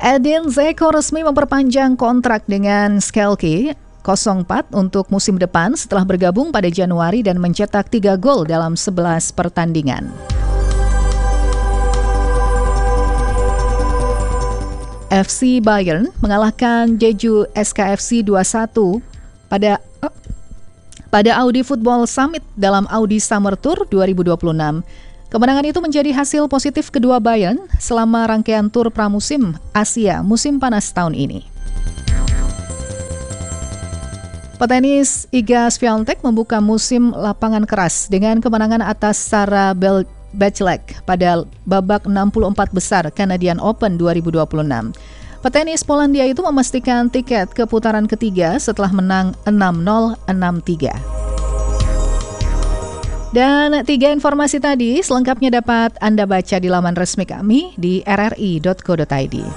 Edin Dzeko resmi memperpanjang kontrak dengan Schalke 04 untuk musim depan setelah bergabung pada Januari dan mencetak 3 gol dalam 11 pertandingan. FC Bayern mengalahkan Jeju SKFC 2-1 pada Audi Football Summit dalam Audi Summer Tour 2026. Kemenangan itu menjadi hasil positif kedua Bayern selama rangkaian tur pramusim Asia musim panas tahun ini. Petenis Iga Swiatek membuka musim lapangan keras dengan kemenangan atas Sarah Bachelek pada babak 64 besar Canadian Open 2026. Petenis Polandia itu memastikan tiket ke putaran ketiga setelah menang 6-0, 6-3. Dan 3 informasi tadi selengkapnya dapat Anda baca di laman resmi kami di rri.co.id.